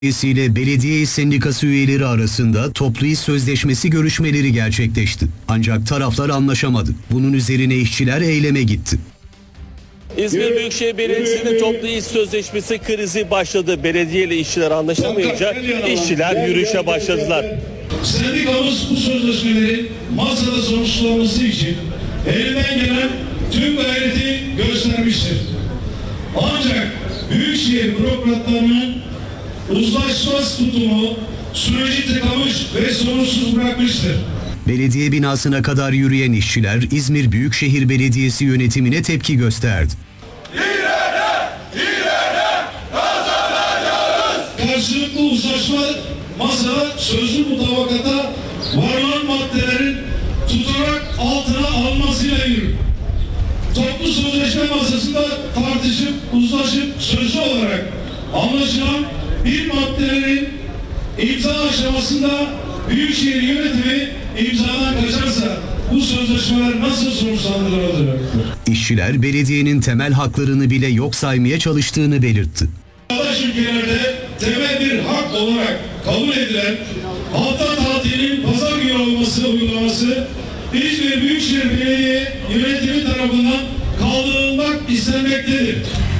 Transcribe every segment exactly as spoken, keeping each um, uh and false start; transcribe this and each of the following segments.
ile Belediye İş Sendikası üyeleri arasında toplu iş sözleşmesi görüşmeleri gerçekleşti. Ancak taraflar anlaşamadı. Bunun üzerine işçiler eyleme gitti. İzmir Büyükşehir Belediyesi'nin toplu iş sözleşmesi krizi başladı. Belediye ile işçiler anlaşamayınca işçiler yürüyüşe başladılar. Sendikamız bu sözleşmelerin masada sonuçlanması için elinden gelen tüm gayreti göstermiştir. Ancak Büyükşehir bürokratlarının uzlaşmaz tutumu süreci tıkamış ve sonuçsuz bırakmıştır. Belediye binasına kadar yürüyen işçiler İzmir Büyükşehir Belediyesi yönetimine tepki gösterdi. İlerle, ilerle, kazanacağız. Karşılıklı uzlaşma masada sözlü mutabakata varılan maddelerin tutarak altına alınmasıyla yürür. Toplu sözleşme masasında tartışıp uzlaşıp sözlü olarak anlaşılan bir maddelerin imza aşamasında Büyükşehir yönetimi imzadan kaçarsa bu sözleşmeler nasıl sonuçlandırılacak? İşçiler belediyenin temel haklarını bile yok saymaya çalıştığını belirtti. Çağdaş ülkelerde temel bir hak olarak kabul edilen hafta tatilinin pazar günü olması uygulaması İzmir Büyükşehir Belediye yönetimi tarafından kaldırılmak istenmektedir.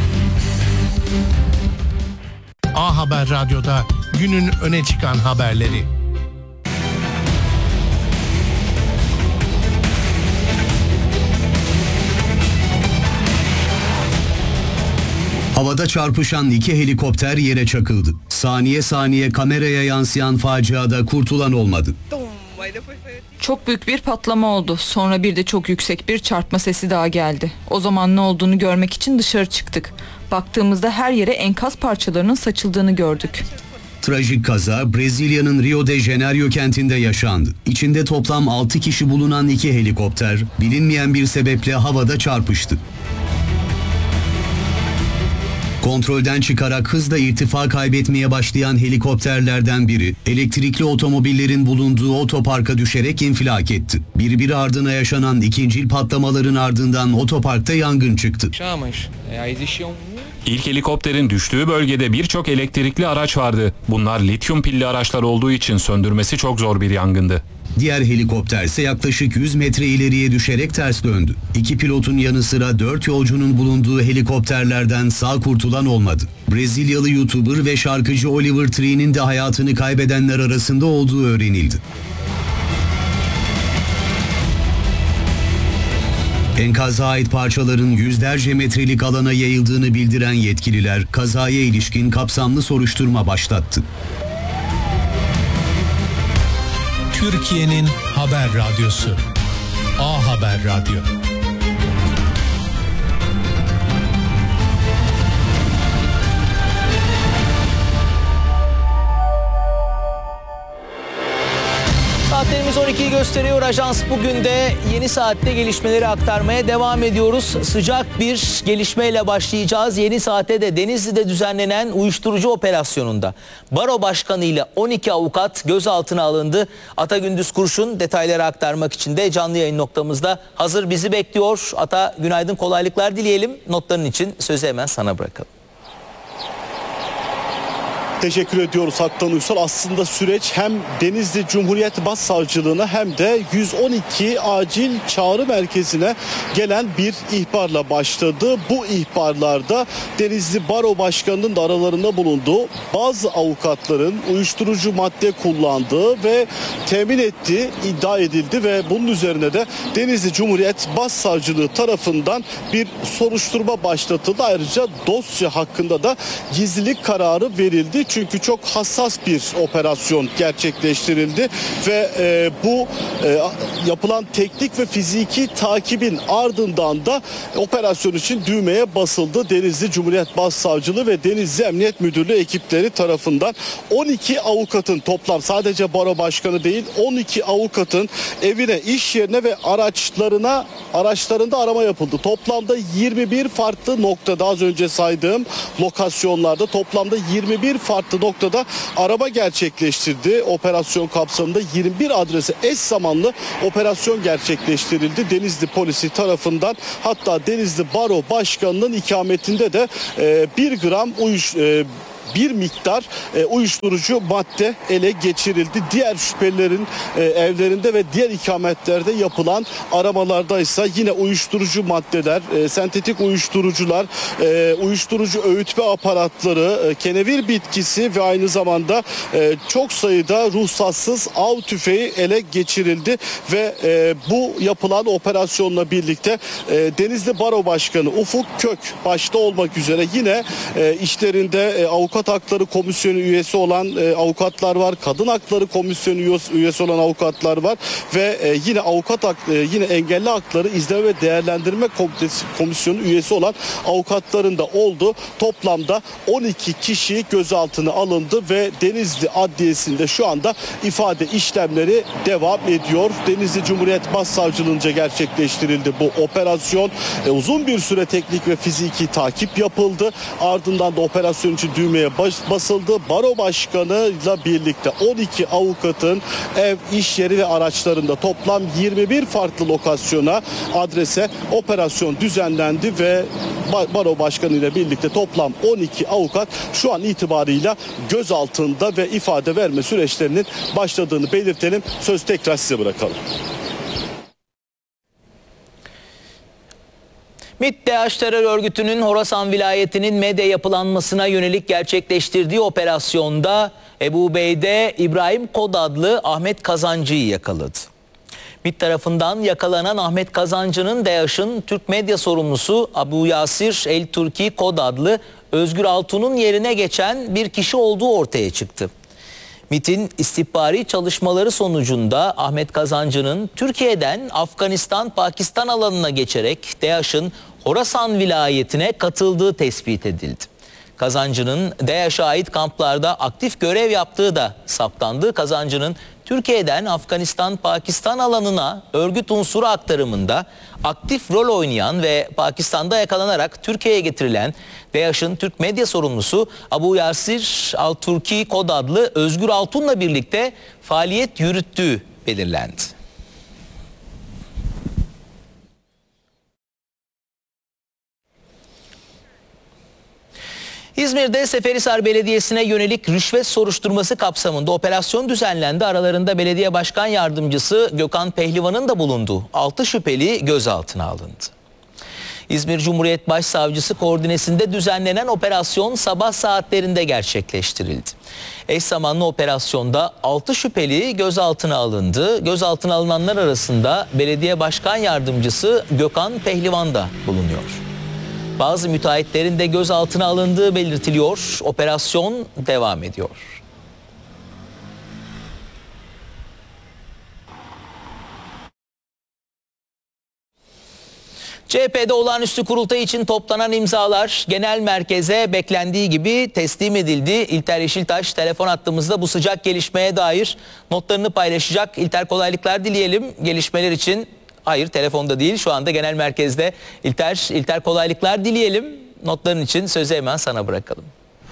A Haber Radyo'da günün öne çıkan haberleri. Havada çarpışan iki helikopter yere çakıldı. Saniye saniye kameraya yansıyan faciada kurtulan olmadı. Çok büyük bir patlama oldu. Sonra bir de çok yüksek bir çarpma sesi daha geldi. O zaman ne olduğunu görmek için dışarı çıktık. Baktığımızda her yere enkaz parçalarının saçıldığını gördük. Trajik kaza Brezilya'nın Rio de Janeiro kentinde yaşandı. İçinde toplam altı kişi bulunan iki helikopter bilinmeyen bir sebeple havada çarpıştı. Kontrolden çıkarak hızla irtifa kaybetmeye başlayan helikopterlerden biri elektrikli otomobillerin bulunduğu otoparka düşerek infilak etti. Birbiri ardına yaşanan ikincil patlamaların ardından otoparkta yangın çıktı. İlk helikopterin düştüğü bölgede birçok elektrikli araç vardı. Bunlar lityum pilli araçlar olduğu için söndürmesi çok zor bir yangındı. Diğer helikopter ise yaklaşık yüz metre ileriye düşerek ters döndü. İki pilotun yanı sıra dört yolcunun bulunduğu helikopterlerden sağ kurtulan olmadı. Brezilyalı YouTuber ve şarkıcı Oliver Tree'nin de hayatını kaybedenler arasında olduğu öğrenildi. Enkaza ait parçaların yüzlerce metrelik alana yayıldığını bildiren yetkililer kazaya ilişkin kapsamlı soruşturma başlattı. Türkiye'nin haber radyosu A Haber Radyo. Saatlerimiz on ikiyi gösteriyor. Ajans bugün de yeni saatte gelişmeleri aktarmaya devam ediyoruz. Sıcak bir gelişmeyle başlayacağız. Yeni saatte de Denizli'de düzenlenen uyuşturucu operasyonunda Baro Başkanı ile on iki avukat gözaltına alındı. Ata Gündüz Kurşun detayları aktarmak için de canlı yayın noktamızda hazır bizi bekliyor. Ata, günaydın, kolaylıklar dileyelim. Notların için sözü hemen sana bırakalım. Teşekkür ediyoruz Haktan Uysal. Aslında süreç hem Denizli Cumhuriyet Başsavcılığına hem de yüz on iki acil çağrı merkezine gelen bir ihbarla başladı. Bu ihbarlarda Denizli Baro Başkanı'nın da aralarında bulunduğu bazı avukatların uyuşturucu madde kullandığı ve temin ettiği iddia edildi ve bunun üzerine de Denizli Cumhuriyet Başsavcılığı tarafından bir soruşturma başlatıldı. Ayrıca dosya hakkında da gizlilik kararı verildi. Çünkü çok hassas bir operasyon gerçekleştirildi ve e, bu e, yapılan teknik ve fiziki takibin ardından da operasyon için düğmeye basıldı. Denizli Cumhuriyet Başsavcılığı ve Denizli Emniyet Müdürlüğü ekipleri tarafından on iki avukatın, toplam sadece baro başkanı değil on iki avukatın evine, iş yerine ve araçlarına araçlarında arama yapıldı. Toplamda yirmi bir farklı noktada, az önce saydığım lokasyonlarda toplamda yirmi bir farklı noktada arama gerçekleştirdi. Operasyon kapsamında yirmi bir adrese eş zamanlı operasyon gerçekleştirildi Denizli polisi tarafından. Hatta Denizli Baro Başkanı'nın ikametinde de e, bir gram uyuş e, bir miktar e, uyuşturucu madde ele geçirildi. Diğer şüphelilerin e, evlerinde ve diğer ikametlerde yapılan aramalarda ise yine uyuşturucu maddeler, e, sentetik uyuşturucular, e, uyuşturucu öğütme aparatları, e, kenevir bitkisi ve aynı zamanda e, çok sayıda ruhsatsız av tüfeği ele geçirildi ve e, bu yapılan operasyonla birlikte e, Denizli Baro Başkanı Ufuk Kök başta olmak üzere yine e, işlerinde e, avukat hakları komisyonu üyesi olan e, avukatlar var, kadın hakları komisyonu üyesi, üyesi olan avukatlar var ve e, yine avukat hak, e, yine engelli hakları izleme ve değerlendirme komitesi, komisyonu üyesi olan avukatların da oldu. Toplamda on iki kişi gözaltına alındı ve Denizli Adliyesi'nde şu anda ifade işlemleri devam ediyor. Denizli Cumhuriyet Başsavcılığınca gerçekleştirildi bu operasyon. E, uzun bir süre teknik ve fiziki takip yapıldı. Ardından da operasyon için düğmeye bas, basıldı. Baro Başkanı'yla birlikte on iki avukatın ev, iş yeri ve araçlarında toplam yirmi bir farklı lokasyona, adrese operasyon düzenlendi ve Baro Başkanı ile birlikte toplam on iki avukat şu an itibarıyla gözaltında ve ifade verme süreçlerinin başladığını belirtelim. Söz tekrar size bırakalım. MİT DAEŞ terör örgütünün Horasan vilayetinin Medya yapılanmasına yönelik gerçekleştirdiği operasyonda Ebu Beyde İbrahim Kod adlı Ahmet Kazancı'yı yakaladı. MİT tarafından yakalanan Ahmet Kazancı'nın DAEŞ'in Türk medya sorumlusu Abu Yasir El Turki Kod adlı Özgür Altun'un yerine geçen bir kişi olduğu ortaya çıktı. MİT'in istihbari çalışmaları sonucunda Ahmet Kazancı'nın Türkiye'den Afganistan-Pakistan alanına geçerek DAEŞ'in Horasan vilayetine katıldığı tespit edildi. Kazancı'nın DAEŞ'e ait kamplarda aktif görev yaptığı da saptandı. Kazancı'nın Türkiye'den Afganistan-Pakistan alanına örgüt unsuru aktarımında aktif rol oynayan ve Pakistan'da yakalanarak Türkiye'ye getirilen DAEŞ'in Türk medya sorumlusu Abu Yasir Al Turki Kod adlı Özgür Altun'la birlikte faaliyet yürüttüğü belirlendi. İzmir'de Seferihisar Belediyesi'ne yönelik rüşvet soruşturması kapsamında operasyon düzenlendi. Aralarında belediye başkan yardımcısı Gökhan Pehlivan'ın da bulunduğu altı şüpheli gözaltına alındı. İzmir Cumhuriyet Başsavcısı koordinesinde düzenlenen operasyon sabah saatlerinde gerçekleştirildi. Eş zamanlı operasyonda altı şüpheli gözaltına alındı. Gözaltına alınanlar arasında belediye başkan yardımcısı Gökhan Pehlivan da bulunuyor. Bazı müteahhitlerin de gözaltına alındığı belirtiliyor. Operasyon devam ediyor. C H P'de olağanüstü kurultay için toplanan imzalar genel merkeze beklendiği gibi teslim edildi. İlter Yeşiltaş telefon hattımızda bu sıcak gelişmeye dair notlarını paylaşacak. İlter, kolaylıklar dileyelim gelişmeler için. Hayır, telefonda değil, şu anda genel merkezde. İlter, İlter kolaylıklar dileyelim. Notların için sözü hemen sana bırakalım.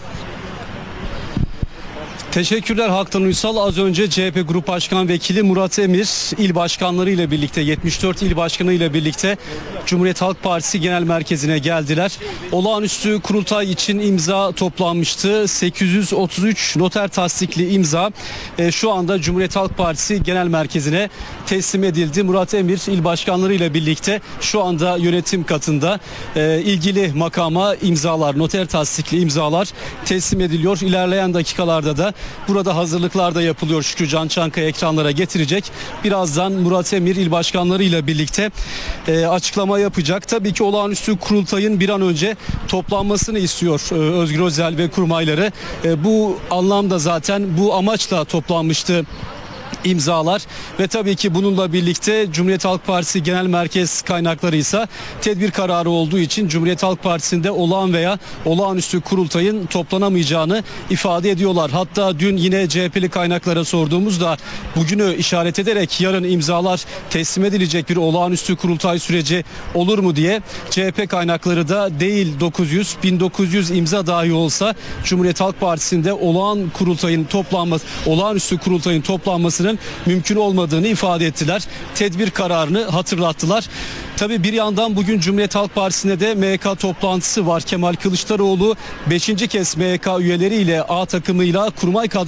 Teşekkürler Haktan Uysal. Az önce C H P Grup Başkan Vekili Murat Emir il başkanları ile birlikte, yetmiş dört il başkanı ile birlikte Cumhuriyet Halk Partisi Genel Merkezi'ne geldiler. Olağanüstü kurultay için imza toplanmıştı. sekiz yüz otuz üç noter tasdikli imza e, şu anda Cumhuriyet Halk Partisi Genel Merkezi'ne teslim edildi. Murat Emir il başkanları ile birlikte şu anda yönetim katında e, ilgili makama imzalar, noter tasdikli imzalar teslim ediliyor. İlerleyen dakikalarda da burada hazırlıklar da yapılıyor. Şükrü Can Çankaya ekranlara getirecek. Birazdan Murat Emir il başkanları ile birlikte e, açıklama yapacak. Tabii ki olağanüstü kurultayın bir an önce toplanmasını istiyor e, Özgür Özel ve kurmayları. E, bu anlamda zaten bu amaçla toplanmıştı imzalar ve tabii ki bununla birlikte Cumhuriyet Halk Partisi Genel Merkez kaynakları ise tedbir kararı olduğu için Cumhuriyet Halk Partisi'nde olağan veya olağanüstü kurultayın toplanamayacağını ifade ediyorlar. Hatta dün yine C H P'li kaynaklara sorduğumuzda bugünü işaret ederek yarın imzalar teslim edilecek bir olağanüstü kurultay süreci olur mu diye C H P kaynakları da değil dokuz yüz bin dokuz yüz imza dahi olsa Cumhuriyet Halk Partisi'nde olağan kurultayın toplanması, olağanüstü kurultayın toplanmasını yapmalarının mümkün olmadığını ifade ettiler. Tedbir kararını hatırlattılar. Tabii bir yandan bugün Cumhuriyet Halk Partisi'nde de M Y K toplantısı var. Kemal Kılıçdaroğlu beşinci kez M Y K üyeleriyle A takımıyla kurmay kadrosu